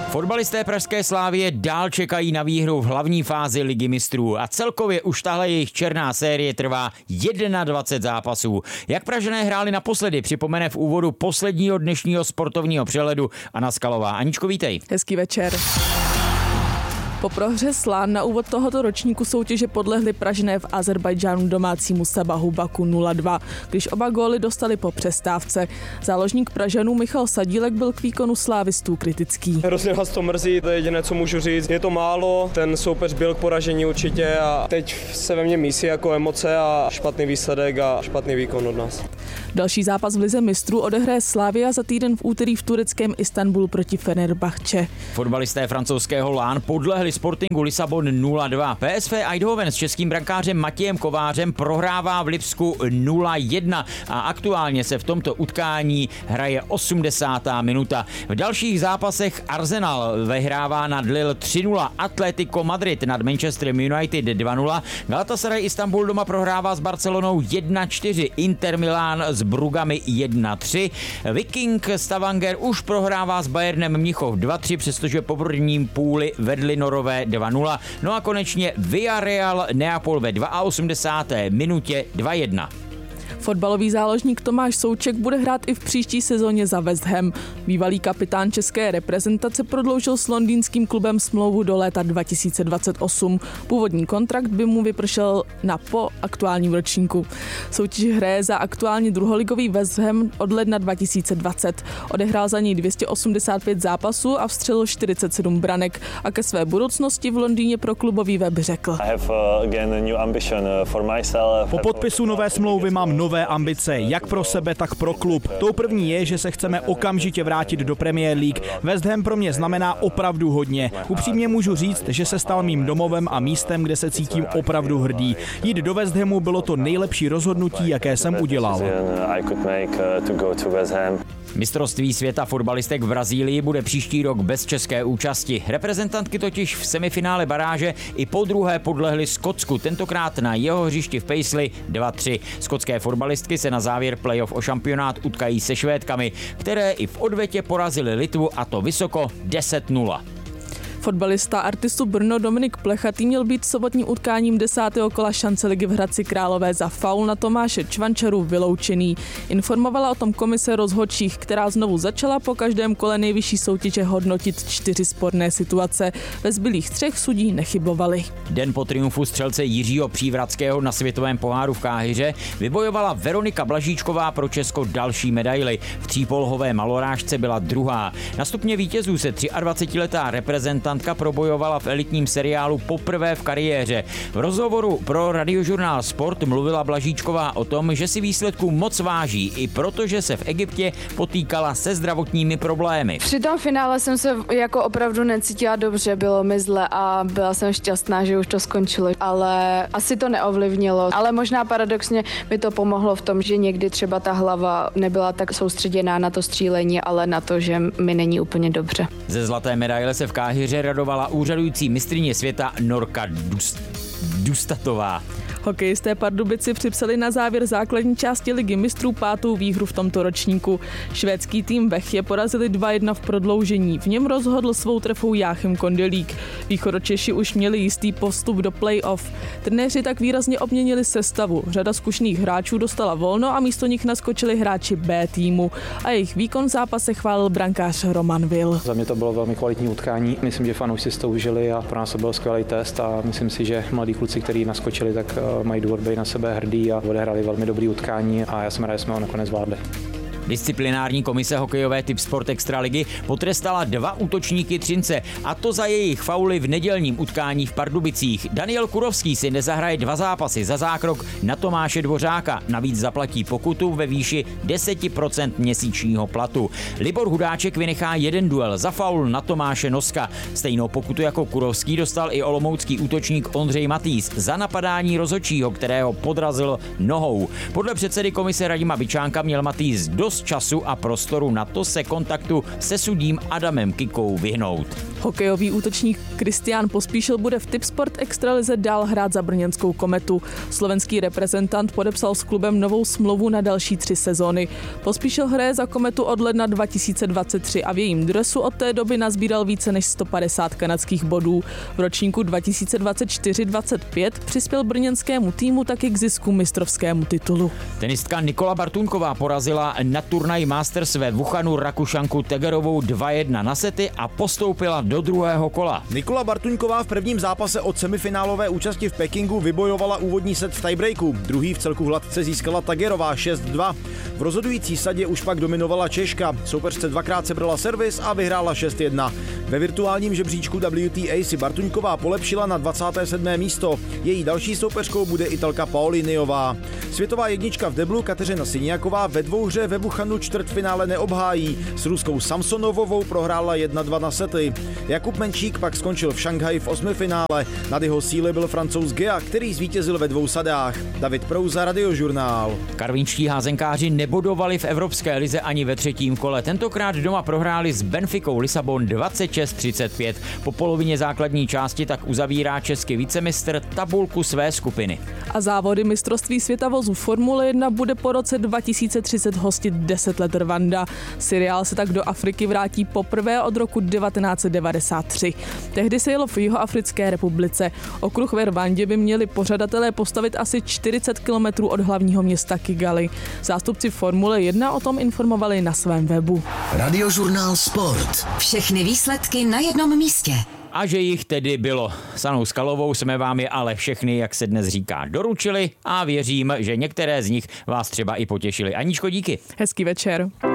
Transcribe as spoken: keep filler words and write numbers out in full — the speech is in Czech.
Fotbalisté pražské Slavie dál čekají na výhru v hlavní fázi Ligy mistrů a celkově už tahle jejich černá série trvá dvacet jedna zápasů. Jak Pražané hráli naposledy, připomene v úvodu posledního dnešního sportovního přehledu Anna Skalová. Aničko, vítej. Hezký večer. Po prohře Slán na úvod tohoto ročníku soutěže podlehli Pražané v Azerbajdžánu domácímu Sabahu Baku nula dva, když oba góly dostali po přestávce. Záložník Pražanů Michal Sadílek byl k výkonu slávistů kritický. Hrozně vás to mrzí, to je jediné, co můžu říct. Je to málo, ten soupeř byl k poražení určitě a teď se ve mně mísí jako emoce a špatný výsledek a špatný výkon od nás. Další zápas v lize mistrů odehraje Slavia za týden v úterý v tureckém Istanbulu proti Fenerbahce. Fotbalisté francouzského Lán podlehli Sportingu Lisabon nula dva. P S V Eindhoven s českým brankářem Matějem Kovářem prohrává v Lipsku nula jedna a aktuálně se v tomto utkání hraje osmdesátá minuta. V dalších zápasech Arsenal vyhrává nad Lille tři nula, Atletico Madrid nad Manchesterem United dva nula, Galatasaray Istanbul doma prohrává s Barcelonou jedna čtyři, Inter Milán s Brugami jedna tři, Viking Stavanger už prohrává s Bayernem Mnichov dva tři, přestože po prvním půli vedli Norové dva nula. No a konečně Villarreal Neapol ve osmdesáté druhé minutě dva jedna. Fotbalový záložník Tomáš Souček bude hrát i v příští sezóně za West Ham. Bývalý kapitán české reprezentace prodloužil s londýnským klubem smlouvu do léta dva tisíce dvacet osm. Původní kontrakt by mu vypršel na po aktuálním ročníku. Soutěž hraje za aktuálně druholigový West Ham od ledna dva tisíce dvacet. Odehrál za něj dvě stě osmdesát pět zápasů a vstřelil čtyřicet sedm branek a ke své budoucnosti v Londýně pro klubový web řekl: Po podpisu nové smlouvy mám nové ambice, jak pro sebe, tak pro klub. Tou první je, že se chceme okamžitě vrátit do Premier League. West Ham pro mě znamená opravdu hodně. Upřímně můžu říct, že se stal mým domovem a místem, kde se cítím opravdu hrdý. Jít do West Hamu bylo to nejlepší rozhodnutí, jaké jsem udělal. Mistrovství světa fotbalistek v Brazílii bude příští rok bez české účasti. Reprezentantky totiž v semifinále baráže i podruhé podlehly Skotsku, tentokrát na jeho hřišti v Paisley dva tři. Skotské fotbalistky se na závěr playoff o šampionát utkají se Švédkami, které i v odvetě porazily Litvu, a to vysoko deset nula. Fotbalista Artistu Brno Dominik Plechatý měl být sobotním utkáním desátého kola šance ligy v Hradci Králové za faul na Tomáše Čvančaru vyloučený. Informovala o tom komise rozhodčích, která znovu začala po každém kole nejvyšší soutěže hodnotit čtyři sporné situace. Ve zbylých třech sudí nechybovali. Den po triumfu střelce Jiřího Přívratského na světovém poháru v Káhiře vybojovala Veronika Blažíčková pro Česko další medaili. V třípolohové malorážce byla druhá. Na stupně vítězů se dvacetiletá reprezentantka probojovala v elitním seriálu poprvé v kariéře. V rozhovoru pro Radiožurnál Sport mluvila Blažíčková o tom, že si výsledků moc váží, i protože se v Egyptě potýkala se zdravotními problémy. Při tom finále jsem se jako opravdu necítila dobře, bylo mi zle a byla jsem šťastná, že už to skončilo, ale asi to neovlivnilo. Ale možná paradoxně mi to pomohlo v tom, že někdy třeba ta hlava nebyla tak soustředěná na to střílení, ale na to, že mi není úplně dobře. Ze zlaté medaile se v Káhiře radovala úřadující mistryně světa Norka Dust, Dustatová. Hokejisté Pardubici připsali na závěr základní části ligy mistrů pátou výhru v tomto ročníku. Švédský tým Vechje porazili dva jedna v prodloužení. V něm rozhodl svou trefou Jáchym Kondelík. Východočeši už měli jistý postup do play-off. Trenéři tak výrazně obměnili sestavu. Řada zkušených hráčů dostala volno a místo nich naskočili hráči B týmu. A jejich výkon v zápase chválil brankář Roman Vil. Za mě to bylo velmi kvalitní utkání. Myslím, že fanoušci si to užili a pro nás to byl skvělý test a myslím si, že mladí kluci, kteří naskočili, tak mají důvod být na sebe hrdí a odehráli velmi dobrý utkání a já jsem rád, že jsme ho nakonec zvládli. Disciplinární komise hokejové Typ Sport Extraligy potrestala dva útočníky Třince, a to za jejich fauly v nedělním utkání v Pardubicích. Daniel Kurovský si nezahraje dva zápasy za zákrok na Tomáše Dvořáka, navíc zaplatí pokutu ve výši deset procent měsíčního platu. Libor Hudáček vynechá jeden duel za faul na Tomáše Noska. Stejnou pokutu jako Kurovský dostal i olomoucký útočník Ondřej Matýs za napadání rozhodčího, kterého podrazil nohou. Podle předsedy komise Radima Byčánka měl Matýs dost dost času a prostoru na to se kontaktu se sudím Adamem Kikou vyhnout. Hokejový útočník Kristián Pospíšil bude v Tipsport Extralize dál hrát za brněnskou Kometu. Slovenský reprezentant podepsal s klubem novou smlouvu na další tři sezóny. Pospíšil hraje za Kometu od ledna dva tisíce dvacet tři a v jejím dresu od té doby nazbíral více než sto padesát kanadských bodů. V ročníku dva tisíce dvacet čtyři dvacet pět přispěl brněnskému týmu taky k zisku mistrovskému titulu. Tenistka Nikola Bartůnková porazila na turnaji Masters ve Wuhanu Rakušanku Tegerovou dva jedna na sety a postoupila do druhého kola. Nikola Bartůnková v prvním zápase od semifinálové účasti v Pekingu vybojovala úvodní set v tiebreaku. Druhý v celku hladce získala Tagerová šest dva. V rozhodující sadě už pak dominovala Češka. Soupeřce dvakrát sebrala servis a vyhrála šest jedna. Ve virtuálním žebříčku W T A si Bartůnková polepšila na dvacáté sedmé místo. Její další soupeřkou bude Italka Paoliniová. Světová jednička v deblu Kateřina Siniaková ve dvouhře ve Wuhanu čtvrtfinále neobhájí. S ruskou Samsonovovou prohrála jedna dva na sety. Jakub Menčík pak skončil v Šanghaji v osmifinále. Nad jeho síly byl Francouz Gea, který zvítězil ve dvou sadách. David Prouza, Radiožurnál. Karvinští házenkáři nebodovali v Evropské lize ani ve třetím kole. Tentokrát doma prohráli s Benficou Lisabon dvacet šest třicet pět. Po polovině základní části tak uzavírá český vicemistr tabulku své skupiny. A závody mistrovství světa vozů Formule jedna bude po roce dva tisíce třicet hostit deset let Rwanda. Seriál se tak do Afriky vrátí poprvé od roku devatenáct set devadesát tři. Tehdy se jelo v Jihoafrické republice. Okruh ve Rwandě by měli pořadatelé postavit asi čtyřicet kilometrů od hlavního města Kigali. Zástupci Formule jedna o tom informovali na svém webu. Radiožurnál Sport. Všechny výsledky na jednom místě. A že jich tedy bylo. S Anou Skalovou jsme vám je ale všechny, jak se dnes říká, doručili a věřím, že některé z nich vás třeba i potěšily. Aničko, díky. Hezký večer.